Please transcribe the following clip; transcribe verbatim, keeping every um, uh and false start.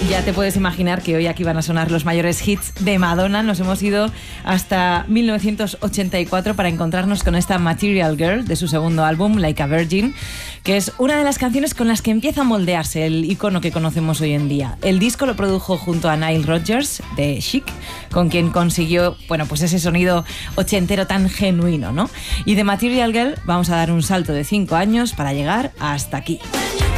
ya te puedes imaginar que hoy aquí van a sonar los mayores hits de Madonna. Nos hemos ido hasta mil novecientos ochenta y cuatro para encontrarnos con esta Material Girl de su segundo álbum, Like a Virgin, que es una de las canciones con las que empieza a moldearse el icono que conocemos hoy en día. El disco lo produjo junto a Nile Rodgers de Chic, con quien consiguió, bueno, pues ese sonido ochentero tan genuino, ¿no? Y de Material Girl vamos a dar un salto de cinco años para llegar hasta aquí.